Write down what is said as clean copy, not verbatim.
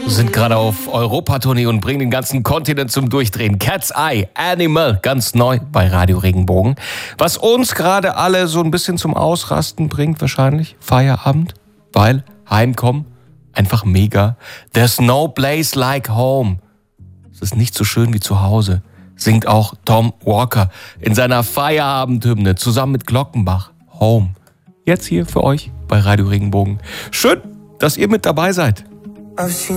sind gerade auf Europatournee und bringen den ganzen Kontinent zum Durchdrehen. Cat's Eye, Animal, ganz neu bei Radio Regenbogen. Was uns gerade alle so ein bisschen zum Ausrasten bringt wahrscheinlich, Feierabend, weil heimkommen, einfach mega. There's no place like home. Es ist nicht so schön wie zu Hause, singt auch Tom Walker in seiner Feierabendhymne zusammen mit Glockenbach. Home. Jetzt hier für euch bei Radio Regenbogen. Schön, dass ihr mit dabei seid.